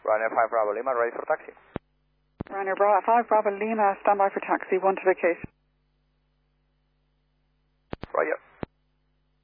Ryanair 5 Bravo Lima, ready for taxi. Ryanair 5 Bravo Lima, standby for taxi, 1 to vacation. Roger.